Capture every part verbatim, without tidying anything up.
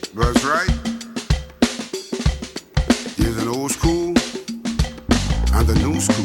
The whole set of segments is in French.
That's right. There's an old school and a new school.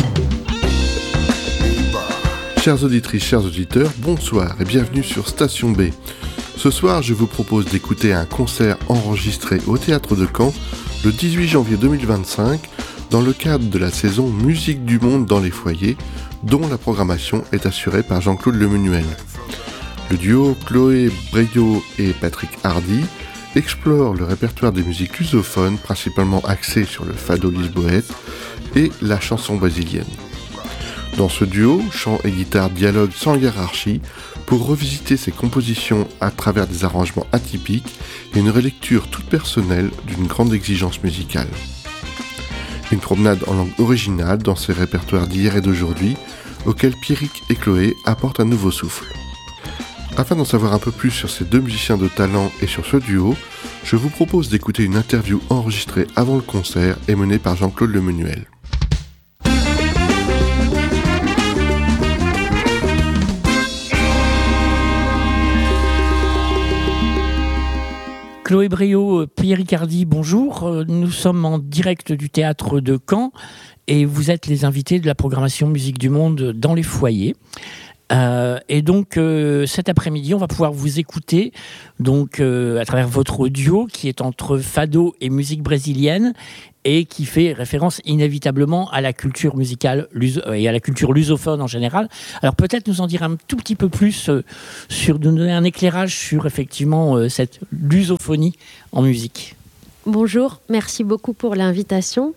Chères auditrices, chers auditeurs, bonsoir et bienvenue sur Station B. Ce soir, je vous propose d'écouter un concert enregistré au Théâtre de Caen le dix-huit janvier deux mille vingt-cinq dans le cadre de la saison Musique du Monde dans les foyers, dont la programmation est assurée par Jean-Claude Lemenuel. Le duo Chloé Breillot et Patrick Hardy explore le répertoire des musiques lusophones, principalement axé sur le fado lisboète et la chanson brésilienne. Dans ce duo, chant et guitare dialoguent sans hiérarchie pour revisiter ses compositions à travers des arrangements atypiques et une relecture toute personnelle d'une grande exigence musicale. Une promenade en langue originale dans ces répertoires d'hier et d'aujourd'hui, auxquels Pierrick et Chloé apportent un nouveau souffle. Afin d'en savoir un peu plus sur ces deux musiciens de talent et sur ce duo, je vous propose d'écouter une interview enregistrée avant le concert et menée par Jean-Claude Lemenuel. Chloé Breillot, Pierrick Hardy, bonjour. Nous sommes en direct du Théâtre de Caen et vous êtes les invités de la programmation Musique du Monde dans les foyers. Euh, et donc euh, cet après-midi, on va pouvoir vous écouter donc euh, à travers votre audio qui est entre fado et musique brésilienne et qui fait référence inévitablement à la culture musicale et à la culture lusophone en général. Alors peut-être nous en dire un tout petit peu plus euh, sur, nous donner un éclairage sur effectivement euh, cette lusophonie en musique. Bonjour, merci beaucoup pour l'invitation.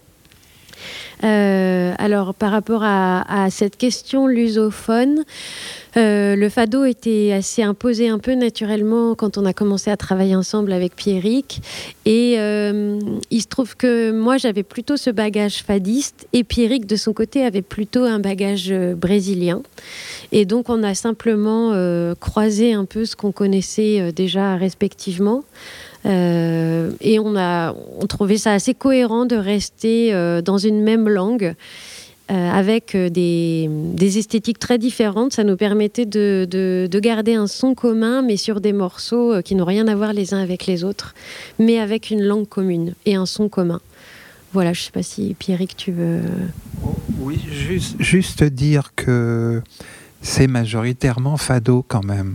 Euh, alors par rapport à, à cette question lusophone, euh, le fado était assez imposé un peu naturellement quand on a commencé à travailler ensemble avec Pierrick et euh, il se trouve que moi j'avais plutôt ce bagage fadiste et Pierrick de son côté avait plutôt un bagage brésilien et donc on a simplement euh, croisé un peu ce qu'on connaissait euh, déjà respectivement. Euh, et on a on trouvait ça assez cohérent de rester euh, dans une même langue euh, avec des, des esthétiques très différentes. Ça nous permettait de, de, de garder un son commun mais sur des morceaux qui n'ont rien à voir les uns avec les autres mais avec une langue commune et un son commun. Voilà, je ne sais pas si Pierrick tu veux... Oui, juste, juste dire que c'est majoritairement fado quand même.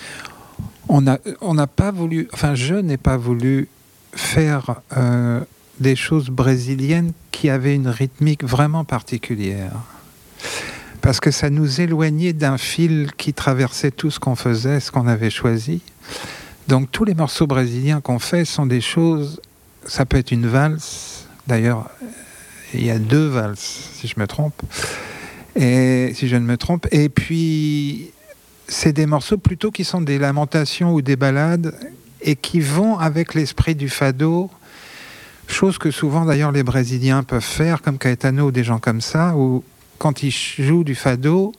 On n'a on n'a pas voulu, enfin je n'ai pas voulu faire euh, des choses brésiliennes qui avaient une rythmique vraiment particulière. Parce que ça nous éloignait d'un fil qui traversait tout ce qu'on faisait, ce qu'on avait choisi. Donc tous les morceaux brésiliens qu'on fait sont des choses, ça peut être une valse, d'ailleurs il y a deux valses si je me trompe, et si je ne me trompe, et puis... c'est des morceaux plutôt qui sont des lamentations ou des ballades et qui vont avec l'esprit du fado, chose que souvent d'ailleurs les Brésiliens peuvent faire, comme Caetano ou des gens comme ça, où quand ils jouent du fado,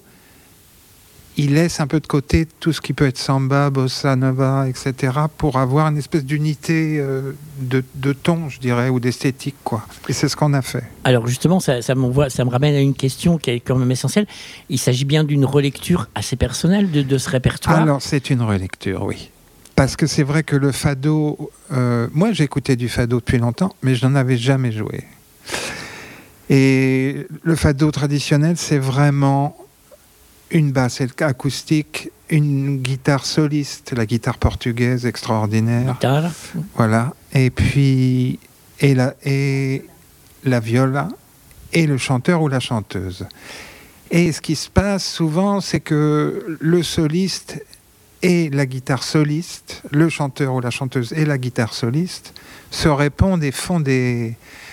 ils laissent un peu de côté tout ce qui peut être samba, bossa nova, et cetera, pour avoir une espèce d'unité euh, de, de ton, je dirais, ou d'esthétique, quoi. Et c'est ce qu'on a fait. Alors justement, ça, ça, m'envoie, ça me ramène à une question qui est quand même essentielle. Il s'agit bien d'une relecture assez personnelle de, de ce répertoire. Alors c'est une relecture, oui. Parce que c'est vrai que le fado... Euh, moi, j'écoutais du fado depuis longtemps, mais je n'en avais jamais joué. Et le fado traditionnel, c'est vraiment... une basse acoustique, une guitare soliste, la guitare portugaise extraordinaire. Guitare. Voilà. Et puis, et la, et la viola, et le chanteur ou la chanteuse. Et ce qui se passe souvent, c'est que le soliste et la guitare soliste, le chanteur ou la chanteuse et la guitare soliste, se répondent et font des...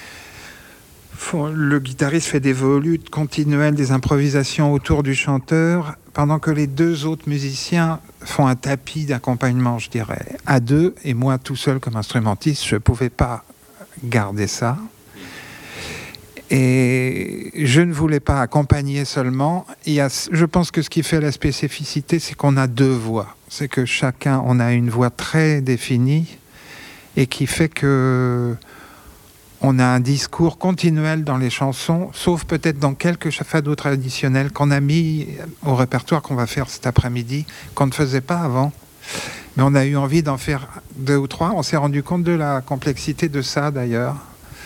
Le guitariste fait des volutes continuelles, des improvisations autour du chanteur, pendant que les deux autres musiciens font un tapis d'accompagnement, je dirais, à deux. Et moi, tout seul comme instrumentiste, je ne pouvais pas garder ça. Et je ne voulais pas accompagner seulement. Il y a, je pense que ce qui fait la spécificité, c'est qu'on a deux voix. C'est que chacun, on a une voix très définie et qui fait que... on a un discours continuel dans les chansons, sauf peut-être dans quelques fados traditionnels qu'on a mis au répertoire qu'on va faire cet après-midi, qu'on ne faisait pas avant. Mais on a eu envie d'en faire deux ou trois. On s'est rendu compte de la complexité de ça, d'ailleurs.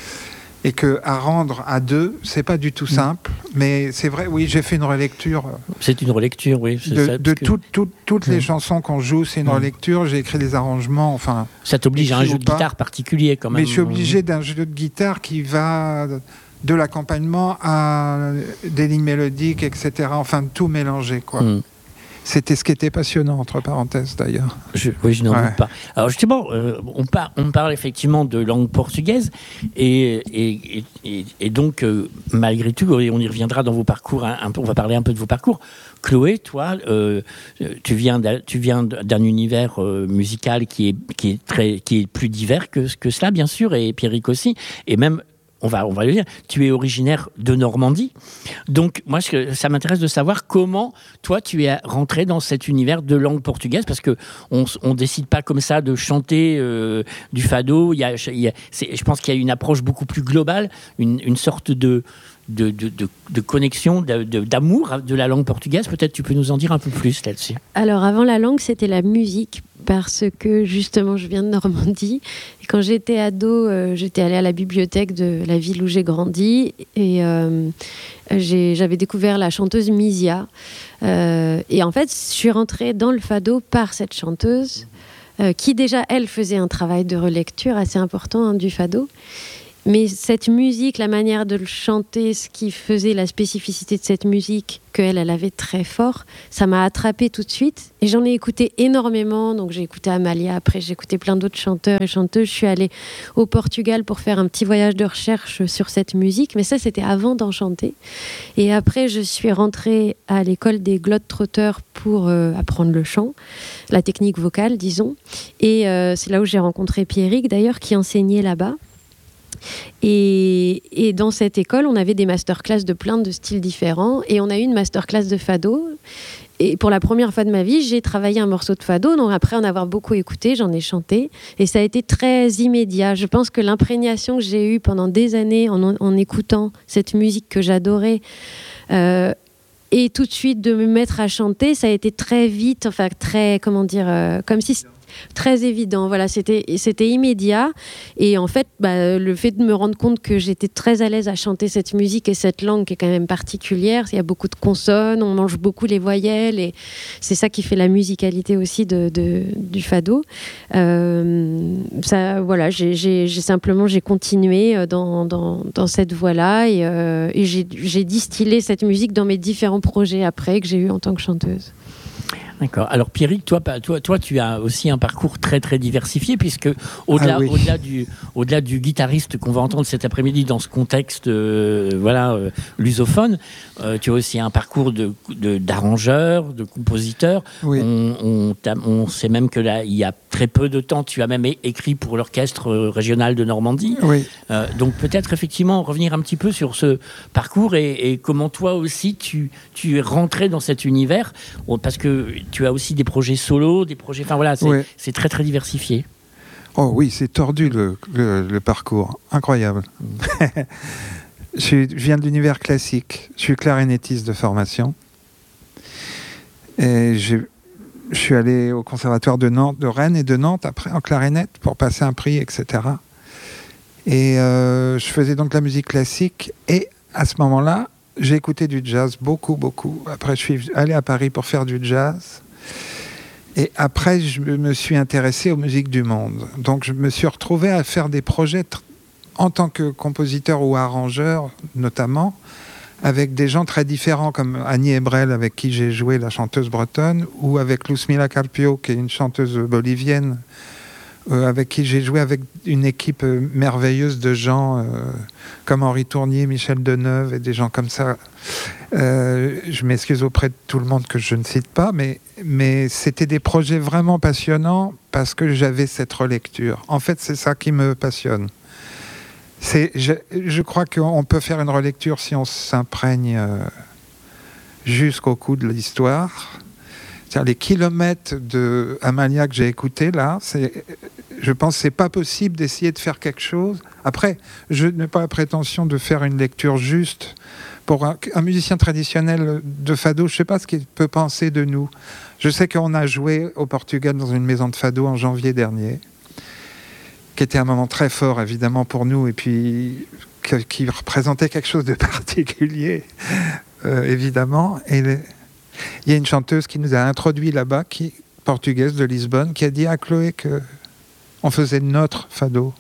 Et qu'à rendre à deux, c'est pas du tout simple. Mmh. Mais c'est vrai, oui, j'ai fait une relecture. C'est une relecture, oui. De, ça, de que... tout, tout, toutes mmh. les chansons qu'on joue, c'est une mmh. relecture. J'ai écrit les arrangements, enfin... Ça t'oblige à un jeu de guitare particulier, quand même. Mais je suis obligé d'un jeu de guitare qui va de l'accompagnement à des lignes mélodiques, et cetera. Enfin, tout mélanger, quoi. Mmh. C'était ce qui était passionnant, entre parenthèses, d'ailleurs. Je, oui, je n'en ouais. doute pas. Alors, justement, euh, on, par, on parle effectivement de langue portugaise, et, et, et, et donc, euh, malgré tout, et on y reviendra dans vos parcours, un, un peu, on va parler un peu de vos parcours. Chloé, toi, euh, tu viens d'un, tu viens d'un univers euh, musical qui est, qui, est très, qui est plus divers que, que cela, bien sûr, et Pierrick aussi, et même... On va, on va le dire, tu es originaire de Normandie. Donc, moi, ça m'intéresse de savoir comment, toi, tu es rentré dans cet univers de langue portugaise, parce qu'on ne décide pas comme ça de chanter euh, du fado. Il y a, il y a, c'est, je pense qu'il y a une approche beaucoup plus globale, une, une sorte de, de, de, de, de connexion, de, de, d'amour de la langue portugaise. Peut-être tu peux nous en dire un peu plus là-dessus. Alors, avant la langue, c'était la musique, parce que, justement, je viens de Normandie. Et quand j'étais ado, euh, j'étais allée à la bibliothèque de la ville où j'ai grandi. Et euh, j'ai, j'avais découvert la chanteuse Misia. Euh, et en fait, je suis rentrée dans le fado par cette chanteuse, euh, qui déjà, elle, faisait un travail de relecture assez important hein, du fado. Mais cette musique, la manière de le chanter, ce qui faisait la spécificité de cette musique, qu'elle, elle avait très fort, ça m'a attrapée tout de suite. Et j'en ai écouté énormément. Donc j'ai écouté Amalia, après j'ai écouté plein d'autres chanteurs et chanteuses. Je suis allée au Portugal pour faire un petit voyage de recherche sur cette musique. Mais ça, c'était avant d'en chanter. Et après, je suis rentrée à l'école des Globetrotters pour euh, apprendre le chant, la technique vocale, disons. Et euh, c'est là où j'ai rencontré Pierrick, d'ailleurs, qui enseignait là-bas. Et, et dans cette école, on avait des masterclass de plein de styles différents. Et on a eu une masterclass de fado. Et pour la première fois de ma vie, j'ai travaillé un morceau de fado. Donc après en avoir beaucoup écouté, j'en ai chanté. Et ça a été très immédiat. Je pense que l'imprégnation que j'ai eue pendant des années en, en écoutant cette musique que j'adorais, euh, et tout de suite de me mettre à chanter, ça a été très vite, enfin très, comment dire, euh, comme si... Très évident, voilà, c'était, c'était immédiat. Et en fait, bah, le fait de me rendre compte que j'étais très à l'aise à chanter cette musique et cette langue qui est quand même particulière, il y a beaucoup de consonnes, on mange beaucoup les voyelles, et c'est ça qui fait la musicalité aussi de, de, du fado. Euh, ça, voilà, j'ai, j'ai, j'ai simplement j'ai continué dans, dans, dans cette voie-là, et, euh, et j'ai, j'ai distillé cette musique dans mes différents projets après que j'ai eu en tant que chanteuse. D'accord. Alors Pierrick, toi, toi, toi, tu as aussi un parcours très très diversifié, puisque au-delà, ah oui. au-delà du, au-delà du guitariste qu'on va entendre cet après-midi dans ce contexte, euh, voilà, euh, lusophone, euh, tu as aussi un parcours de, de d'arrangeur, de compositeur. Oui. On, on, on sait même que là, il y a très peu de temps, tu as même é- écrit pour l'orchestre régional de Normandie. Oui. Euh, donc peut-être effectivement revenir un petit peu sur ce parcours et, et comment toi aussi tu, tu es rentré dans cet univers, parce que tu as aussi des projets solo, des projets... Enfin voilà, c'est, oui. c'est très très diversifié. Oh oui, c'est tordu le, le, le parcours. Incroyable. Mmh. je, suis, je viens de l'univers classique. Je suis clarinettiste de formation. Et je, je suis allé au conservatoire de Nantes, de Rennes et de Nantes après en clarinette pour passer un prix, et cetera. Et euh, je faisais donc la musique classique. Et à ce moment-là, j'ai écouté du jazz beaucoup, beaucoup. Après, je suis allé à Paris pour faire du jazz. Et après, je me suis intéressé aux musiques du monde. Donc, je me suis retrouvé à faire des projets tr- en tant que compositeur ou arrangeur, notamment, avec des gens très différents, comme Annie Ebrel, avec qui j'ai joué, la chanteuse bretonne, ou avec Luzmila Carpio, qui est une chanteuse bolivienne, Euh, avec qui j'ai joué avec une équipe euh, merveilleuse de gens euh, comme Henri Tournier, Michel Deneuve et des gens comme ça. Euh, je m'excuse auprès de tout le monde que je ne cite pas, mais, mais c'était des projets vraiment passionnants parce que j'avais cette relecture. En fait, c'est ça qui me passionne. C'est, je, je crois qu'on peut faire une relecture si on s'imprègne euh, jusqu'au cou de l'histoire. C'est-à-dire les kilomètres de Amalia que j'ai écouté là, c'est, je pense que c'est pas possible d'essayer de faire quelque chose. Après, je n'ai pas la prétention de faire une lecture juste. Pour un, un musicien traditionnel de fado, je ne sais pas ce qu'il peut penser de nous. Je sais qu'on a joué au Portugal dans une maison de fado en janvier dernier, qui était un moment très fort évidemment pour nous, et puis que, qui représentait quelque chose de particulier, euh, évidemment. Et les, il y a une chanteuse qui nous a introduit là-bas, qui portugaise de Lisbonne, qui a dit à Chloé que on faisait notre fado.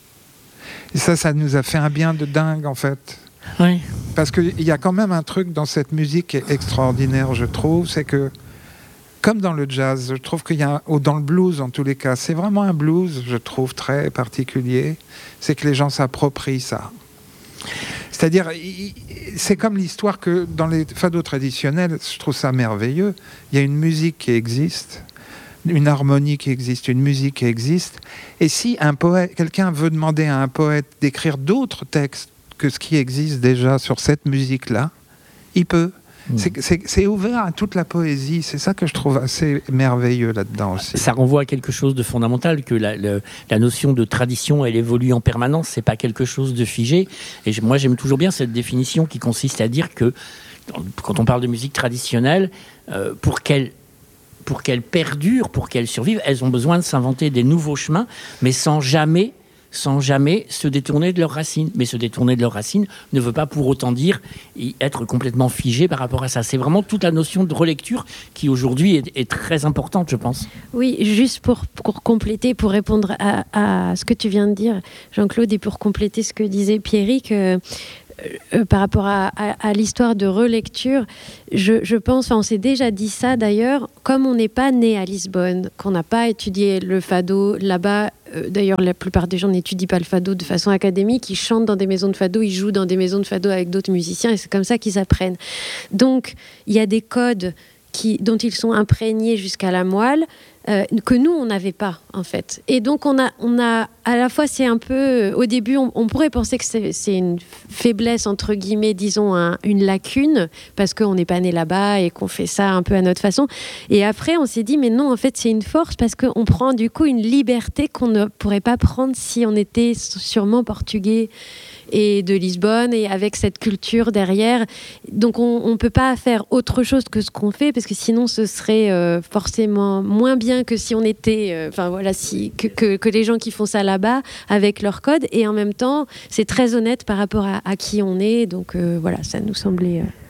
Et ça, ça nous a fait un bien de dingue en fait. Oui. Parce qu'il y a quand même un truc dans cette musique qui est extraordinaire, je trouve, c'est que, comme dans le jazz, je trouve qu'il y a, un, ou dans le blues en tous les cas, c'est vraiment un blues, je trouve, très particulier, c'est que les gens s'approprient ça. C'est-à-dire, c'est comme l'histoire que dans les fados traditionnels, je trouve ça merveilleux, il y a une musique qui existe, une harmonie qui existe, une musique qui existe, et si un poète, quelqu'un veut demander à un poète d'écrire d'autres textes que ce qui existe déjà sur cette musique-là, il peut. Mmh. C'est, c'est, c'est ouvert à toute la poésie. C'est ça que je trouve assez merveilleux là-dedans aussi. Ça renvoie à quelque chose de fondamental, que la, la, la notion de tradition, elle évolue en permanence. C'est pas quelque chose de figé. Et moi, j'aime toujours bien cette définition qui consiste à dire que, quand on parle de musique traditionnelle, euh, pour qu'elle pour qu'elle perdure, pour qu'elle survive, elles ont besoin de s'inventer des nouveaux chemins, mais sans jamais sans jamais se détourner de leurs racines. Mais se détourner de leurs racines ne veut pas pour autant dire être complètement figé par rapport à ça. C'est vraiment toute la notion de relecture qui aujourd'hui est, est très importante, je pense. Oui, juste pour, pour compléter, pour répondre à, à ce que tu viens de dire, Jean-Claude, et pour compléter ce que disait Pierrick, euh, Euh, par rapport à, à, à l'histoire de relecture, je, je pense, enfin, on s'est déjà dit ça d'ailleurs, comme on n'est pas né à Lisbonne, qu'on n'a pas étudié le fado là-bas, euh, d'ailleurs la plupart des gens n'étudient pas le fado de façon académique, ils chantent dans des maisons de fado, ils jouent dans des maisons de fado avec d'autres musiciens et c'est comme ça qu'ils apprennent. Donc il y a des codes qui, dont ils sont imprégnés jusqu'à la moelle, Euh, que nous, on n'avait pas, en fait. Et donc, on a, on a à la fois, c'est un peu... Au début, on, on pourrait penser que c'est, c'est une faiblesse, entre guillemets, disons, un, une lacune, parce qu'on n'est pas né là-bas et qu'on fait ça un peu à notre façon. Et après, on s'est dit, mais non, en fait, c'est une force, parce qu'on prend, du coup, une liberté qu'on ne pourrait pas prendre si on était sûrement portugais et de Lisbonne, et avec cette culture derrière. Donc, on ne peut pas faire autre chose que ce qu'on fait, parce que sinon, ce serait euh, forcément moins bien que si on était, enfin euh, voilà, si, que, que, que les gens qui font ça là-bas avec leur code, et en même temps c'est très honnête par rapport à, à qui on est, donc euh, voilà, ça nous semblait... Euh...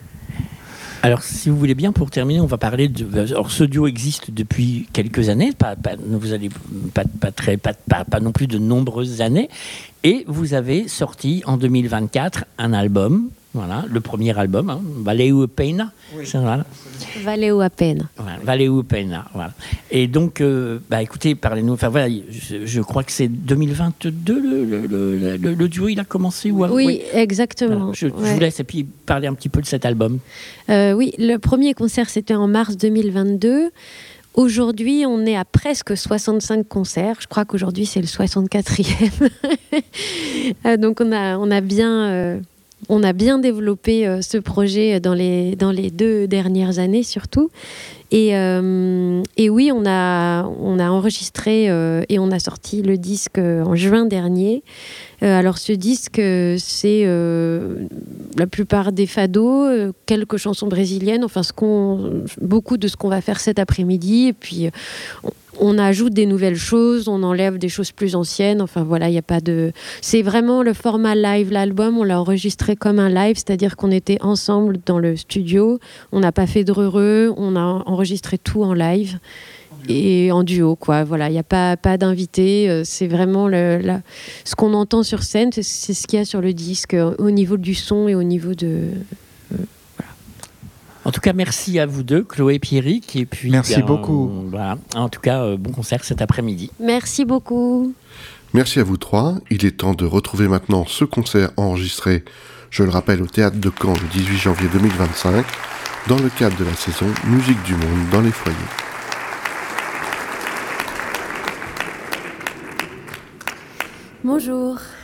Alors si vous voulez bien, pour terminer, on va parler de... Alors ce duo existe depuis quelques années, pas, pas, vous allez, pas, pas, très, pas, pas, pas non plus de nombreuses années, et vous avez sorti en deux mille vingt-quatre un album. Voilà, le premier album, hein, Valeu a Pena. Oui. Voilà. Valeu a Pena. Voilà, Valeu a Pena. Voilà. Et donc, euh, bah, écoutez, parlez-nous. Enfin, voilà, je, je crois que c'est deux mille vingt-deux, le, le, le, le, le duo, il a commencé ou Oui, oui, exactement. Alors, je, ouais. je vous laisse et puis parler un petit peu de cet album. Euh, oui, le premier concert, c'était en mars deux mille vingt-deux. Aujourd'hui, on est à presque soixante-cinq concerts. Je crois qu'aujourd'hui, c'est le soixante-quatrième. Donc, on a, on a bien... Euh, On a bien développé euh, ce projet dans les, dans les deux dernières années surtout. Et, euh, et oui, on a, on a enregistré euh, et on a sorti le disque en juin dernier. Euh, alors ce disque, c'est euh, la plupart des fados, euh, quelques chansons brésiliennes, enfin ce qu'on, beaucoup de ce qu'on va faire cet après-midi. Et puis on, on ajoute des nouvelles choses, on enlève des choses plus anciennes. Enfin voilà, il y a pas de... C'est vraiment le format live, l'album. On l'a enregistré comme un live, c'est-à-dire qu'on était ensemble dans le studio. On n'a pas fait de re-re, on a enregistré tout en live et en duo, quoi. Voilà, il n'y a pas, pas d'invité. C'est vraiment le, la, ce qu'on entend sur scène, c'est, c'est ce qu'il y a sur le disque, au niveau du son et au niveau de... En tout cas, merci à vous deux, Chloé et Pierrick. Et puis, merci bien, beaucoup. Euh, voilà. En tout cas, euh, bon concert cet après-midi. Merci beaucoup. Merci à vous trois. Il est temps de retrouver maintenant ce concert enregistré, je le rappelle, au Théâtre de Caen le dix-huit janvier deux mille vingt-cinq, dans le cadre de la saison Musique du Monde dans les foyers. Bonjour.